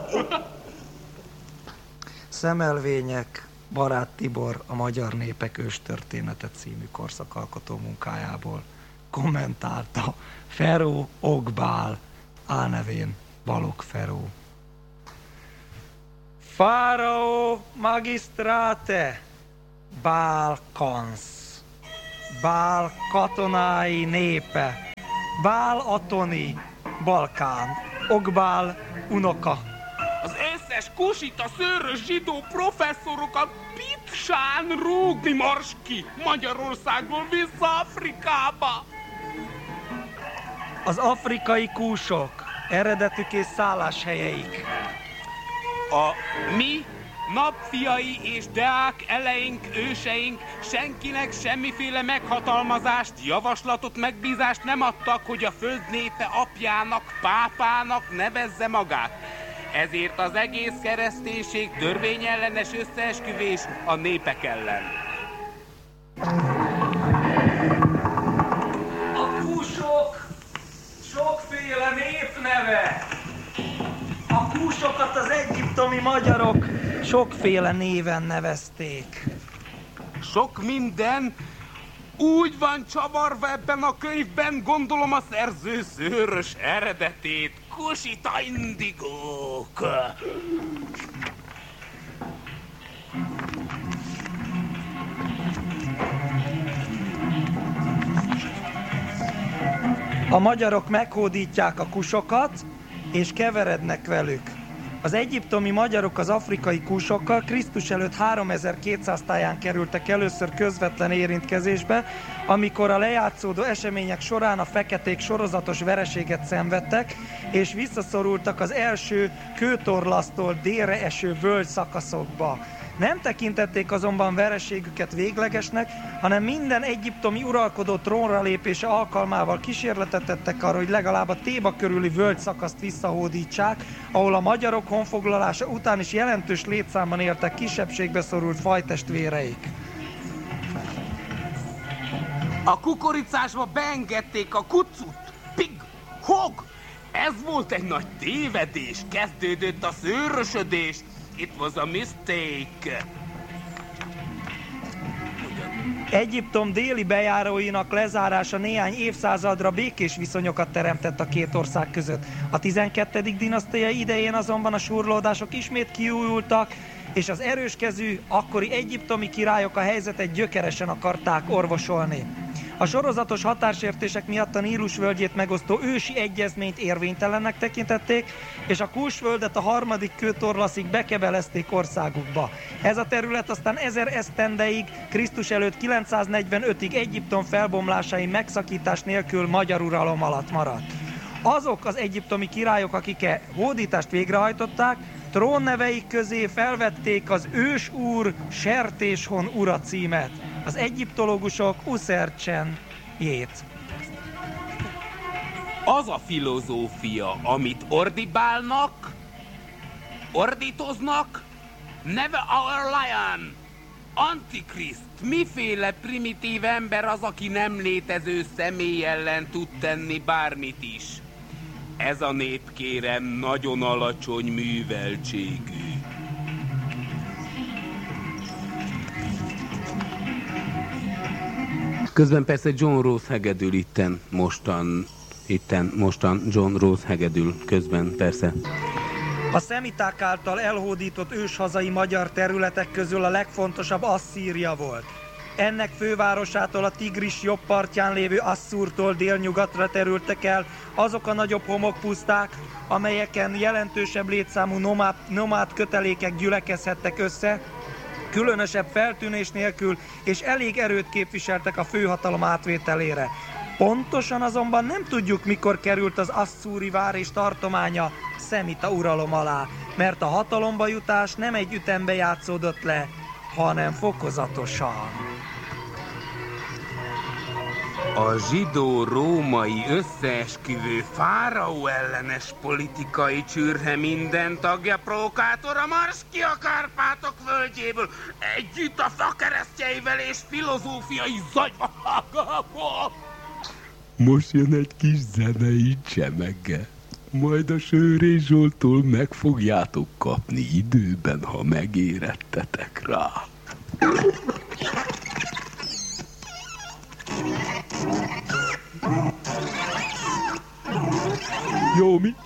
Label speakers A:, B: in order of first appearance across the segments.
A: Szemelvények, Barát Tibor a Magyar Népek őstörténete című korszakalkotó munkájából kommentálta Feró Ogbál, álnevén Balogh Feró. Fáraó magisztráte, Bál-Kansz, Bál katonái népe, Bál Atoni, Balkán, Ogbál unoka.
B: Az összes kusita szőrös zsidó professzorokat Pitsán rúgni mars ki Magyarországból vissza Afrikába.
A: Az afrikai kúsok, eredetük és szálláshelyeik.
B: A mi napfiai és deák eleink, őseink senkinek semmiféle meghatalmazást, javaslatot, megbízást nem adtak, hogy a föld népe apjának, pápának nevezze magát. Ezért az egész kereszténység törvényellenes összeesküvés a népek ellen.
A: A kúsok sokféle népneve. A kúsokat az egyiptomi magyarok sokféle néven nevezték.
B: Sok minden úgy van csavarva ebben a könyvben, gondolom a szerző szőrös eredetét. Kusita indigók.
A: A magyarok meghódítják a kusokat, és keverednek velük. Az egyiptomi magyarok az afrikai kúsokkal Krisztus előtt 3200 táján kerültek először közvetlen érintkezésbe, amikor a lejátszódó események során a feketék sorozatos vereséget szenvedtek, és visszaszorultak az első kőtorlasztól délre eső völgy szakaszokba. Nem tekintették azonban vereségüket véglegesnek, hanem minden egyiptomi uralkodó trónra lépése alkalmával kísérletet tettek arra, hogy legalább a Téba körüli völgy szakaszt visszahódítsák, ahol a magyarok honfoglalása után is jelentős létszámban éltek kisebbségbe szorult fajtestvéreik.
B: A kukoricásba beengedték a kucut, pig, hog. Ez volt egy nagy tévedés, kezdődött a szőrösödés. It was a mistake.
A: Egyiptom déli bejáróinak lezárása néhány évszázadra békés viszonyokat teremtett a két ország között. A 12. dinasztia idején azonban a surlódások ismét kiújultak, és az erőskezű, akkori egyiptomi királyok a helyzetet gyökeresen akarták orvosolni. A sorozatos határsértések miatt a Nílus völgyét megosztó ősi egyezményt érvénytelennek tekintették, és a Kúsföldet a harmadik kőtorlaszig bekebelezték országukba. Ez a terület aztán 1000 esztendeig, Krisztus előtt 945-ig Egyiptom felbomlásai megszakítás nélkül magyar uralom alatt maradt. Azok az egyiptomi királyok, akik hódítást végrehajtották, trónneveik közé felvették az ősúr Sertéshon ura címet, az egyiptológusok Uszercsen-jét.
B: Az a filozófia, amit ordibálnak, ordítoznak, never our lion, antikriszt, miféle primitív ember az, aki nem létező személy ellen tud tenni bármit is. Ez a nép, kérem, nagyon alacsony műveltségű. Közben persze John Rose hegedül itten mostan John Rose hegedül közben persze.
A: A szemiták által elhódított őshazai magyar területek közül a legfontosabb Asszíria volt. Ennek fővárosától a Tigris jobb partján lévő Asszúrtól délnyugatra terültek el azok a nagyobb homokpuszták, amelyeken jelentősebb létszámú nomád kötelékek gyülekezhettek össze, különösebb feltűnés nélkül, és elég erőt képviseltek a főhatalom átvételére. Pontosan azonban nem tudjuk, mikor került az asszúri vár és tartománya szemita uralom alá, mert a hatalomba jutás nem egy ütembe játszódott le, hanem fokozatosan.
B: A zsidó-római összeesküvő fáraó ellenes politikai csürhe minden tagja provokátora marsz ki a Kárpátok völgyéből, együtt a fakeresztjeivel és filozófiai zagyvagából.
C: Most jön egy kis zenei csemege. Majd a Sőrés Zsolttól meg fogjátok kapni időben, ha megérettetek rá. Jó, mi?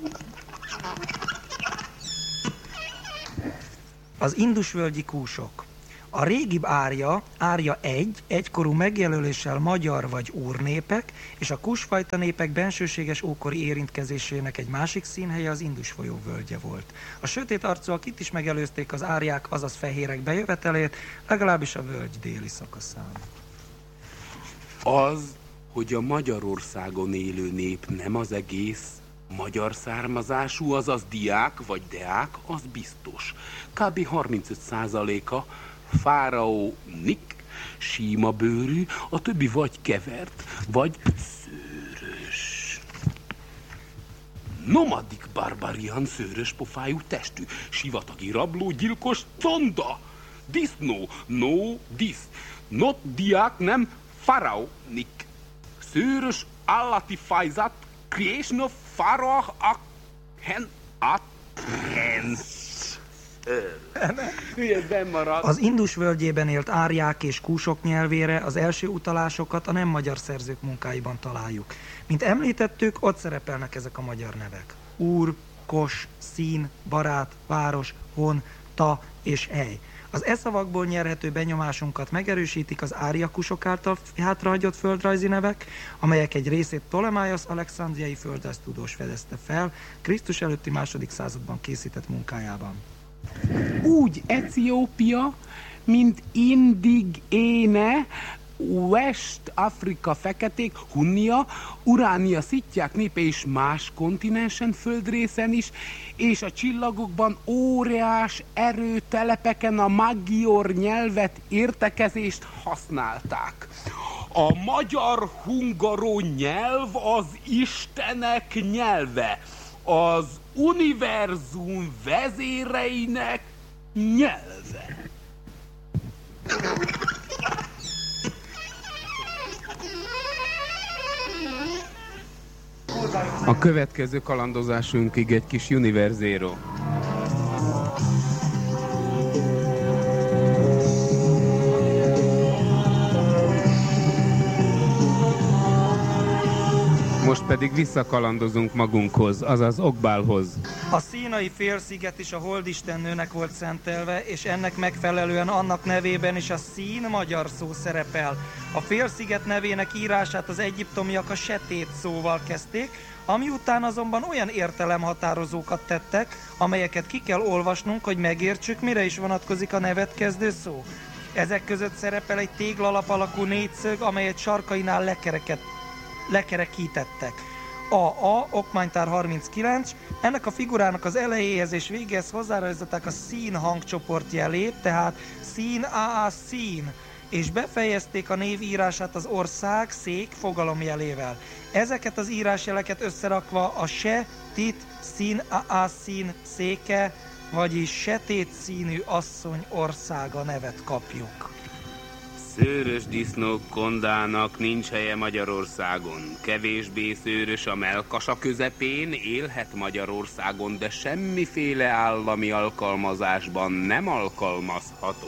A: Az indusvölgyi kúsok. A régibb árja egykorú megjelöléssel magyar vagy úrnépek, és a kúsfajta népek bensőséges ókori érintkezésének egy másik színhelye az Indus folyó völgye volt. A sötét arcúak itt is megelőzték az árják, azaz fehérek bejövetelét, legalábbis a völgy déli szakaszán.
B: Az, hogy a Magyarországon élő nép nem az egész magyar származású, azaz diák vagy deák, az biztos. Kb. 35%-a fáraónik, síma bőrű, a többi vagy kevert, vagy szőrös. Nomadik barbarian szőrös pofájú testű, sivatagi rabló, gyilkos, conda, disznó, no disz, not diák, nem faraónik. Szőrös állati fajzat, creation of pharaoh
A: Az Indus völgyében élt árják és kúsok nyelvére az első utalásokat a nem magyar szerzők munkáiban találjuk. Mint említettük, ott szerepelnek ezek a magyar nevek. Úr, kos, szín, barát, város, hon, ta és hely. Az szavakból nyerhető benyomásunkat megerősítik az áriakusok által hátrahagyott földrajzi nevek, amelyek egy részét Ptolemaiosz alexandriai földrajztudós fedezte fel Krisztus előtti II. Században készített munkájában.
B: Úgy Etiópia, mint Indig-éne, West-Afrika feketék, Hunnia, Uránia szitják népe is más kontinensen, földrészen is, és a csillagokban óriás erőtelepeken a magyar nyelvet, értekezést használták. A magyar-hungaró nyelv az istenek nyelve, az univerzum vezéreinek nyelve. A következő kalandozásunkig egy kis Univerzero. Most pedig visszakalandozunk magunkhoz, azaz Okbálhoz.
A: A színai félsziget is a holdistennőnek volt szentelve, és ennek megfelelően annak nevében is a szín magyar szó szerepel. A félsziget nevének írását az egyiptomiak a setét szóval kezdték, ami után azonban olyan értelemhatározókat tettek, amelyeket ki kell olvasnunk, hogy megértsük, mire is vonatkozik a nevet kezdő szó. Ezek között szerepel egy téglalap alakú négyszög, amelyet sarkainál lekerekítettek. A okmánytár 39, ennek a figurának az elejéhez és végéhez hozzárajzolták a szín hangcsoport jelét, tehát szín, szín, és befejezték a név írását az ország, szék fogalomjelével. Ezeket az írásjeleket összerakva a se, tit, szín, szín, széke, vagyis setét színű asszony országa nevet kapjuk.
B: Szőrös disznók kondának nincs helye Magyarországon. Kevésbé szőrös a mellkasa közepén, élhet Magyarországon, de semmiféle állami alkalmazásban nem alkalmazható.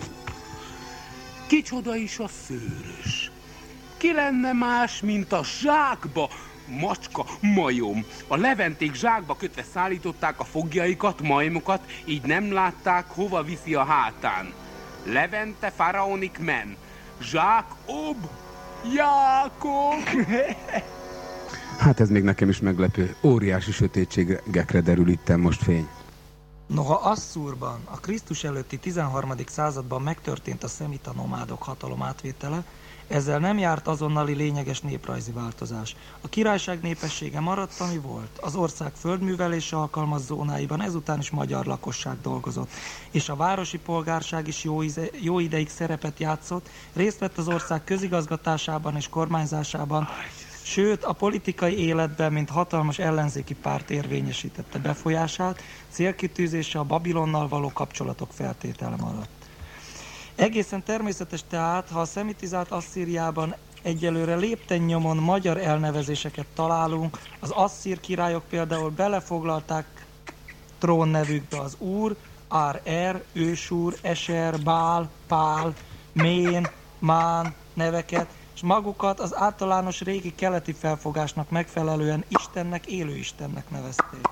B: Kicsoda is a szőrös? Ki lenne más, mint a zsákba macska, majom? A leventék zsákba kötve szállították a foglyaikat, majmokat, így nem látták, hova viszi a hátán. Levente faraonik men. Zsák-ob, Jákob. Hát ez még nekem is meglepő. Óriási sötétségekre derül itten most fény.
A: Noha Asszúrban a Krisztus előtti 13. században megtörtént a szemita nomádok hatalom átvétele, ezzel nem járt azonnali lényeges néprajzi változás. A királyság népessége maradt, ami volt. Az ország földművelése alkalmas zónáiban ezután is magyar lakosság dolgozott, és a városi polgárság is jó ideig szerepet játszott, részt vett az ország közigazgatásában és kormányzásában, sőt a politikai életben, mint hatalmas ellenzéki párt érvényesítette befolyását, célkitűzése a Babilonnal való kapcsolatok feltétele maradt. Egészen természetes tehát, ha a szemitizált Asszíriában egyelőre léptennyomon magyar elnevezéseket találunk. Az asszír királyok például belefoglalták trónnevükbe az Úr, Ar-Er, Ősúr, Eser, Bál, Pál, Mén, Mán neveket, és magukat az általános régi keleti felfogásnak megfelelően Istennek, élő Istennek nevezték.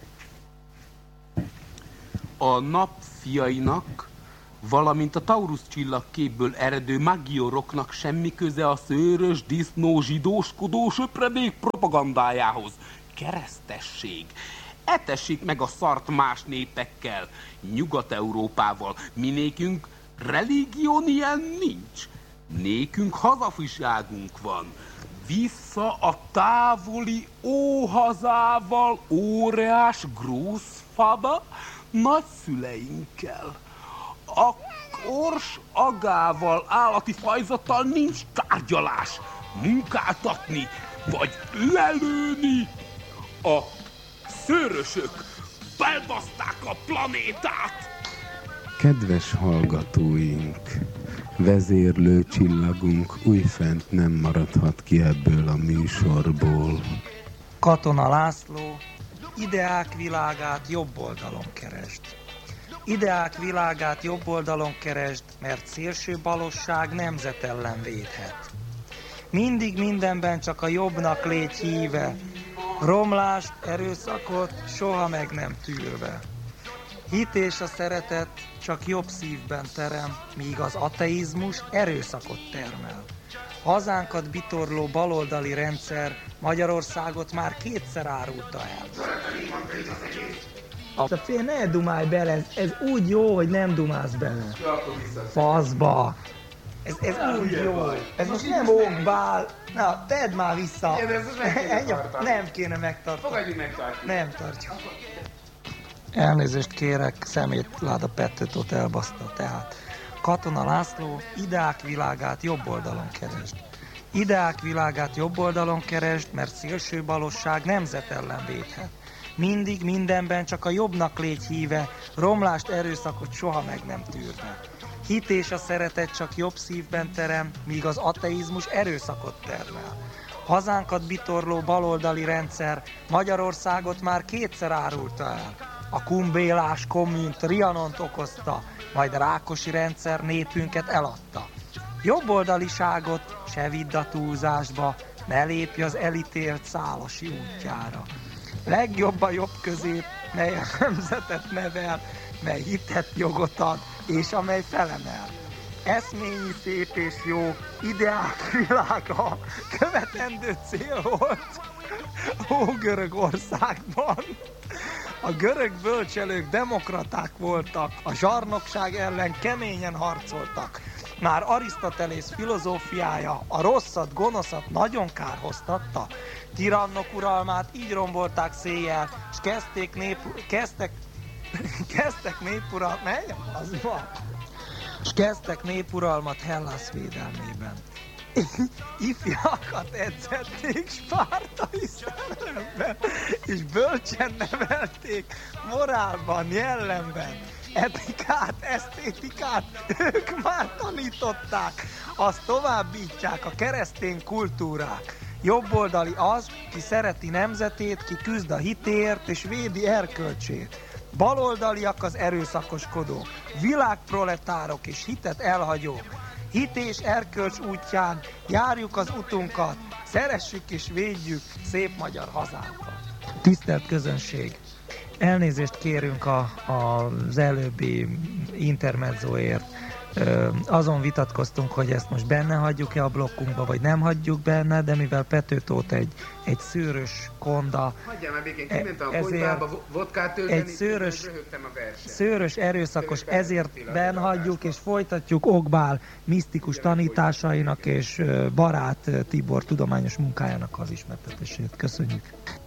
B: A napfiainak, valamint a Taurus csillagképből eredő magioroknak semmi köze a szőrös, disznó, zsidóskodó söpredék propagandájához. Keresztesség. Etessék meg a szart más népekkel, Nyugat-Európával. Mi nékünk religión ilyen nincs. Nékünk hazafiságunk van. Vissza a távoli óhazával, óreás grószfaba, nagyszüleinkkel. A kors agával, állati fajzattal nincs tárgyalás. Munkáltatni, vagy lelőni. A szőrösök belbaszták a planétát.
C: Kedves hallgatóink, vezérlő csillagunk újfent nem maradhat ki ebből a műsorból.
A: Katona László, ideák világát jobb oldalon keresd. Ideák világát jobb oldalon keresd, mert szélső balosság nemzet ellen védhet. Mindig mindenben csak a jobbnak légy híve, romlást, erőszakot soha meg nem tűrve. Hit és a szeretet csak jobb szívben terem, míg az ateizmus erőszakot termel. Hazánkat bitorló baloldali rendszer Magyarországot már kétszer árulta el. A fél, ne dumálj bele, ez úgy jó, hogy nem dumálsz bele. Faszba! Ez úgy jó. Ez most nem okbál. Na, tedd már vissza. Nem kéne megtartani.
B: Fogadjuk meg,
A: nem tartjuk. Elnézést kérek, szemétláda petőtót elbaszta. Tehát Katona László, ideák világát jobb oldalon keresd. Ideák világát jobb oldalon keresd, mert szélső balosság nemzet ellen védhet. Mindig, mindenben csak a jobbnak légy híve, romlást, erőszakot soha meg nem tűrve. Hit és a szeretet csak jobb szívben terem, míg az ateizmus erőszakot termel. Hazánkat bitorló baloldali rendszer Magyarországot már kétszer árulta el. A kumbélás kommunt, Trianont okozta, majd a Rákosi rendszer népünket eladta. Jobboldaliságot se vidd a túlzásba, ne lépj az elítélt Szálasi útjára. Legjobb a jobb közép, mely a nemzetet nevel, mely hitet jogot ad, és amely felemel. Eszményi szép és jó, ideák világa, követendő cél volt Ógörögországban. A görög bölcselők demokraták voltak, a zsarnokság ellen keményen harcoltak. Már Arisztotelész filozófiája a rosszat, gonoszat nagyon kárhoztatta. Tirannok uralmát így rombolták széjjel, és kezdtek népuralmat Hellász védelmében. Ifjakat edzették spártai szellemben, és bölcsen nevelték morálban, jellemben. Etikát, esztétikát ők már tanították, azt továbbítják a keresztény kultúrák. Jobboldali az, ki szereti nemzetét, ki küzd a hitéért és védi erkölcsét. Baloldaliak az erőszakoskodók, világproletárok és hitet elhagyók. Hit és erkölcs útján járjuk az utunkat, szeressük és védjük szép magyar hazánkat. Tisztelt közönség! Elnézést kérünk az előbbi intermezzoért. Azon vitatkoztunk, hogy ezt most benne hagyjuk-e a blokkunkba, vagy nem hagyjuk benne, de mivel Petőtót egy szőrös konda, egy szőrös erőszakos, ezért benne hagyjuk, és folytatjuk Okbál misztikus tanításainak és Barát Tibor tudományos munkájának az ismertetését. Köszönjük!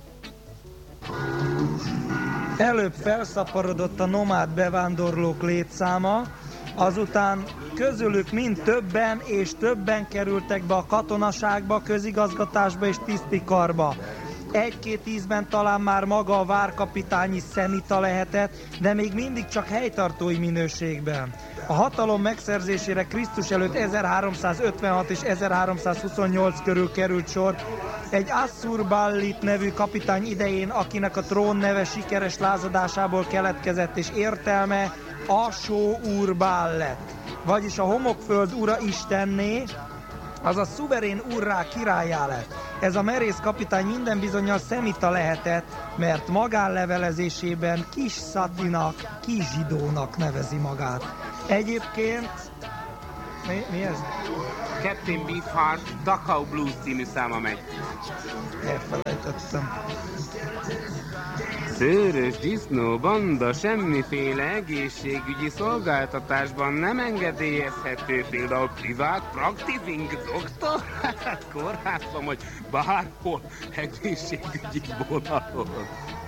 A: Előbb felszaporodott a nomád bevándorlók létszáma, azután közülük mind többen és többen kerültek be a katonaságba, közigazgatásba és tisztikarba. Egy-két ízben talán már maga a várkapitányi szemita lehetett, de még mindig csak helytartói minőségben. A hatalom megszerzésére Krisztus előtt 1356 és 1328 körül került sor egy Assur-Ballit nevű kapitány idején, akinek a trón neve sikeres lázadásából keletkezett, és értelme Asó-Urbál lett, vagyis a homokföld ura istenné, azaz szuverén urrá, királyá lett. Ez a merész kapitány minden bizonnyal szemita lehetett, mert magánlevelezésében Kis Szatinak, kis zsidónak nevezi magát. Egyébként... Mi ez?
B: Captain Beefheart Dachau Blues című száma megy.
A: Elfelejtettem.
B: Szőrös disznó banda semmiféle egészségügyi szolgáltatásban nem engedélyezhető, például privát practicing doktor, kórházban vagy bárhol egészségügyi vonalon.